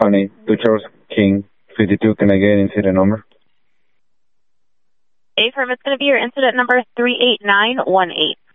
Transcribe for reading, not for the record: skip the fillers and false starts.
Honey, 2 Charles King, 52. Can I get incident number? Affirm, it's going to be your incident number 38918.